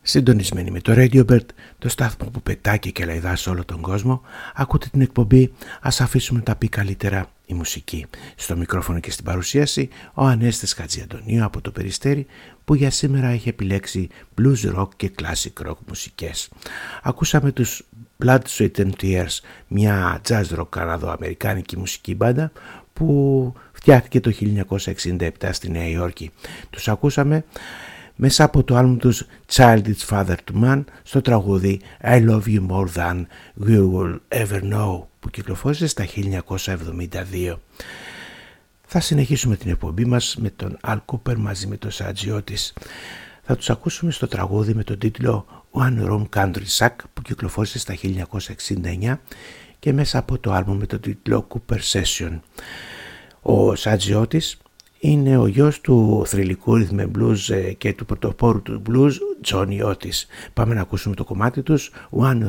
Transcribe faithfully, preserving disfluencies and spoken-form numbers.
Συντονισμένοι με το Radiobird, το στάθμο που πετάει και κελαϊδά σε όλο τον κόσμο, ακούτε την εκπομπή «Ας αφήσουμε να τα πει καλύτερα η μουσική». Στο μικρόφωνο και στην παρουσίαση, ο Ανέστης Χατζιαντονίου από το Περιστέρι, που για σήμερα έχει επιλέξει blues rock και classic rock μουσικές. Ακούσαμε τους Blood, Sweat and Tears, μια jazz rock καναδοαμερικάνικη μουσική μπάντα που φτιάχτηκε το χίλια εννιακόσια εξήντα επτά στη Νέα Υόρκη. Τους ακούσαμε μέσα από το άλμπουμ τους Child It's Father to Man στο τραγούδι I Love You More Than We Will Ever Know, που κυκλοφόρησε στα χίλια εννιακόσια εβδομήντα δύο. Θα συνεχίσουμε την εκπομπή μας με τον Al Cooper μαζί με τον Sergio Otis. Θα τους ακούσουμε στο τραγούδι με τον τίτλο One Room Country Shack, που κυκλοφόρησε στα χίλια εννιακόσια εξήντα εννιά και μέσα από το άλμπουμ με τον τίτλο Cooper Session. Ο Sergio Otis είναι ο γιος του θρυλικού rhythm and blues και του πρωτοπόρου του blues Johnny Otis. Πάμε να ακούσουμε το κομμάτι τους One